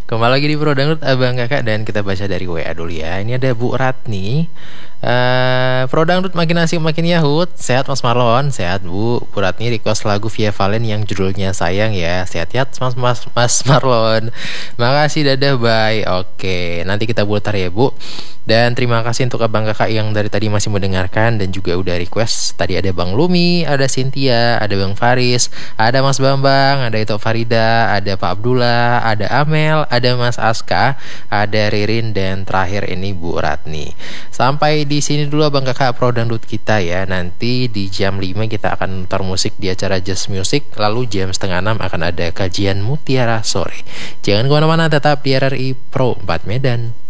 Kembali lagi di Pro Dangdut Abang Kakak dan kita baca dari WA dulu ya. Ini ada Bu Ratni. Pro Dangdut makin asik makin yahut. Sehat Mas Marlon, sehat Bu. Bu Ratni request lagu Via Valen yang judulnya Sayang ya. Sehat ya Mas Marlon. Makasih dadah bye. Oke, nanti kita putar ya Bu. Dan terima kasih untuk abang kakak yang dari tadi masih mendengarkan dan juga udah request. Tadi ada Bang Lumi, ada Cynthia, ada Bang Faris, ada Mas Bambang, ada Ito Farida, ada Pak Abdullah, ada Amel, ada Mas Aska, ada Ririn, dan terakhir ini Bu Ratni. Sampai di sini dulu abang kakak Pro Dangdut kita ya. Nanti di jam 5 kita akan mutar musik di acara Just Music. Lalu jam setengah 6 akan ada kajian Mutiara Sore. Jangan kemana-mana, tetap di RRI Pro 4 Medan.